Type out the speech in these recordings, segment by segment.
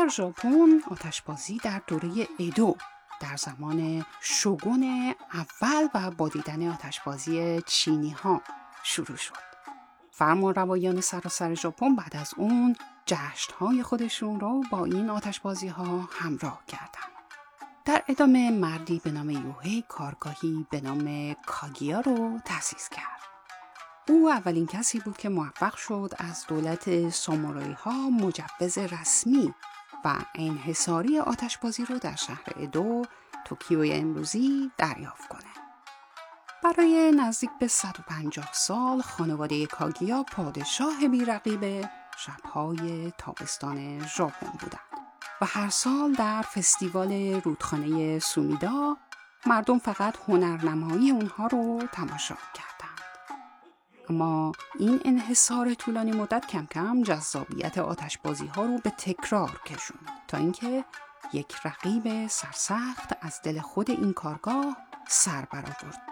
در ژاپن آتشبازی در دوره ادو در زمان شوگون اول و با دیدن آتشبازی چینی ها شروع شد. فرمانروایان سراسر ژاپن بعد از اون جشن‌های خودشون رو با این آتشبازی ها همراه کردند. در ادامه مردی به نام یوهی کارگاهی به نام کاگیا رو تأسیس کرد. او اولین کسی بود که موفق شد از دولت سامورایی ها مجوز رسمی و انحصاری آتشبازی رو در شهر ادو، توکیوی امروزی دریافت کنه. برای نزدیک به 150 سال خانواده کاگیا پادشاه بی‌رقیب شب‌های تابستان ژاپن بودند و هر سال در فستیوال رودخانه سومیدا مردم فقط هنرنمایی اونها رو تماشا کردند. اما این انحصار طولانی مدت کم کم جذابیت آتشبازی ها رو به تکرار کشوند تا اینکه یک رقیب سرسخت از دل خود این کارگاه سر برآورد.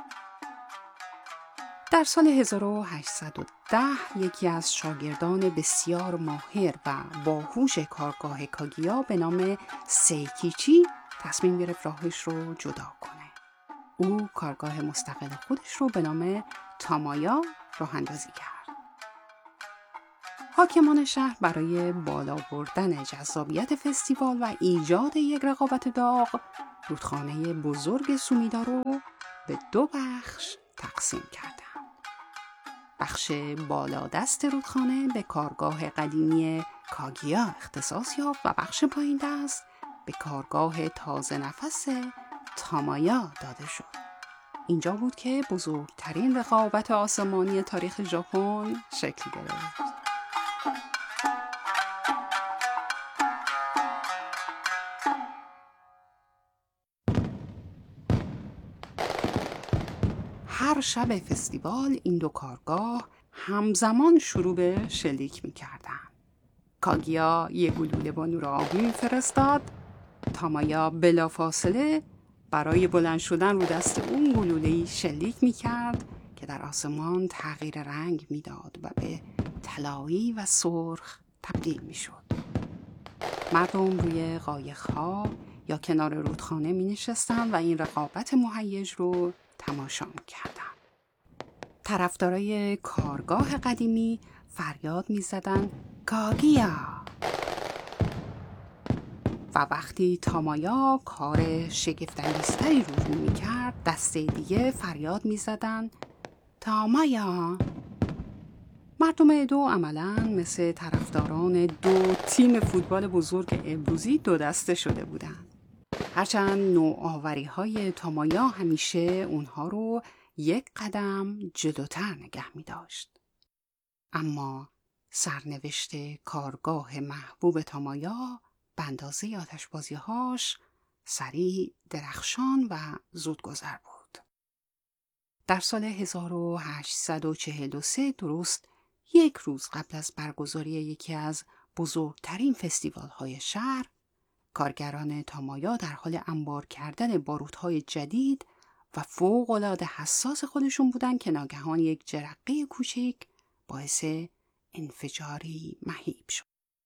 در سال 1810 یکی از شاگردان بسیار ماهر و باهوش کارگاه کاگیا به نام سیکیچی تصمیم گرفت راهش رو جدا کنه. او کارگاه مستقل خودش رو به نام تامایا راه اندازی کرد. حاکمان شهر برای بالا بردن جذابیت فستیوال و ایجاد یک رقابت داغ رودخانه بزرگ سومیدا رو به 2 بخش تقسیم کردند. بخش بالادست رودخانه به کارگاه قدیمی کاگیا اختصاص یافت و بخش پایین دست به کارگاه تازه نفس تامایا داده شد. اینجا بود که بزرگترین رقابت آسمانی تاریخ ژاپن شکل گرفت. هر شب فستیوال این 2 کارگاه همزمان شروع به شلیک می‌کردند. کاگیا یک گلوله با نور آبی می‌فرستاد، تامایا بلافاصله برای بلند شدن رو دست اون گلوله‌ای شلیک می‌کرد که در آسمان تغییر رنگ می‌داد و به طلایی و سرخ تبدیل می‌شد. مردم روی قایق‌ها یا کنار رودخانه می‌نشستند و این رقابت مهیج رو تماشا می‌کردند. طرفدارای کارگاه قدیمی فریاد می‌زدند کاگیا. و وقتی تامایا کار شگفت‌انگیزتری رو می‌کرد، دسته دیگه فریاد می‌زدند تامایا. مردم ادو عملاً مثل طرفداران 2 تیم فوتبال بزرگ امروزی 2 دسته شده بودند. هرچند نوآوری‌های تامایا همیشه اونها رو 1 قدم جلوتر نگه می‌داشت. اما سرنوشت کارگاه محبوب تامایا به اندازه آتشبازی‌هاش سریع، درخشان و زودگذر بود. در سال 1843 درست 1 روز قبل از برگزاری یکی از بزرگترین فستیوال‌های شهر، کارگران تامایا در حال انبار کردن باروت‌های جدید و فوق‌العاده حساس خودشون بودن که ناگهان یک جرقه کوچک باعث انفجاری مهیب شد.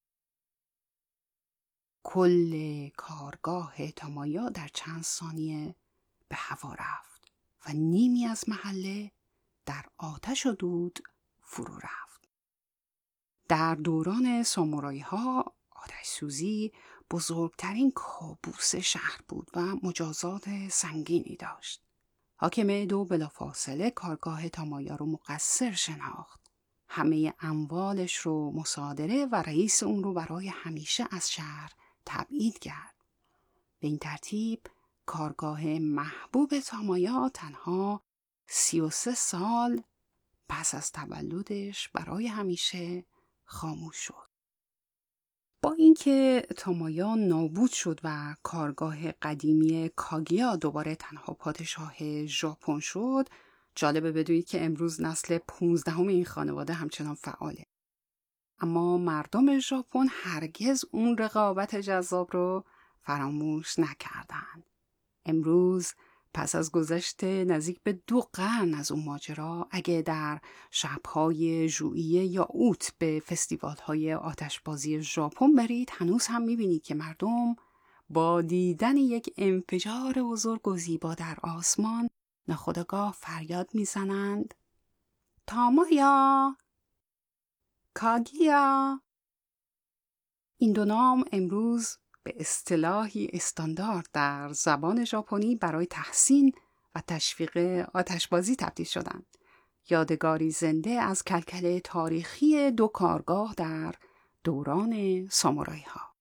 کل کارگاه تامایا در چند ثانیه به هوا رفت و نیمی از محله در آتش و دود فرو رفت. در دوران سامورایی ها آتش سوزی بزرگترین کابوس شهر بود و مجازات سنگینی داشت. حاکم ادو بلافاصله کارگاه تامایا رو مقصر شناخت. همه اموالش رو مصادره و رئیس اون رو برای همیشه از شهر تبعید کرد. به این ترتیب کارگاه محبوب تامایا تنها 33 سال پس از تولدش برای همیشه خاموش شد. با اینکه تامایا نابود شد و کارگاه قدیمی کاگیا دوباره تنها پادشاه ژاپن شد، جالبه بدونید که امروز نسل 15 این خانواده همچنان فعاله. اما مردم ژاپن هرگز اون رقابت جذاب رو فراموش نکردند. امروز پس از گذشت نزدیک به 2 قرن از اون ماجرا، اگه در شب‌های ژوئیه یا اوت به فستیوال‌های آتشبازی ژاپن برید، هنوز هم می‌بینید که مردم با دیدن یک انفجار بزرگ و زیبا در آسمان ناخودآگاه فریاد میزنند تامایا، کاگیا. این 2 نام امروز به اصطلاحی استاندارد در زبان ژاپنی برای تحسین و تشویق آتشبازی تبدیل شدند. یادگاری زنده از کلکل تاریخی 2 کارگاه در دوران سامورایی ها.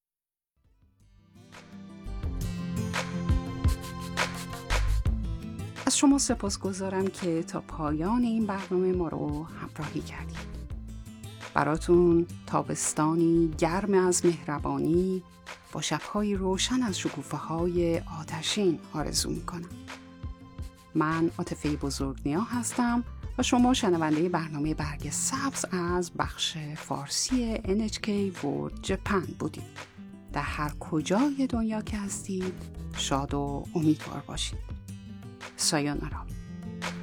از شما سپاسگزارم که تا پایان این برنامه ما رو همراهی کردید. براتون تابستانی گرم از مهربانی با شب‌های روشن از شکوفه‌های آتشین آرزو می‌کنم. من عاطفه بزرگنیا هستم و شما شنونده برنامه برگ سبز از بخش فارسی NHK World Japan بودید. در هر کجای دنیا که هستید شاد و امیدوار باشید. سایونارا.